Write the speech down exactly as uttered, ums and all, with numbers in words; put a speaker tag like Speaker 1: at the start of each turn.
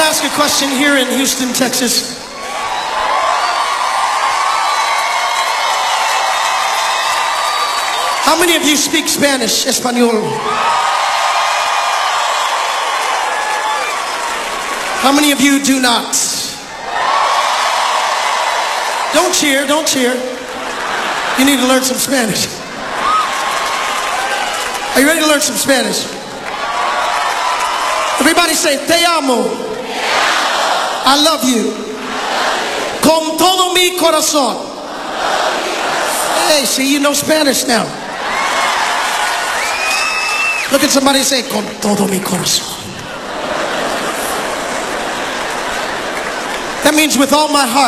Speaker 1: to ask a question here in Houston, Texas. How many of you speak Spanish, Espanol? How many of you do not? Don't cheer, don't cheer. You need to learn some Spanish. Are you ready to learn some Spanish? Everybody say, te amo. I love you. Con todo mi corazón. Hey, see, you know Spanish now. Look at somebody and say, con todo mi corazón. That means with all my heart.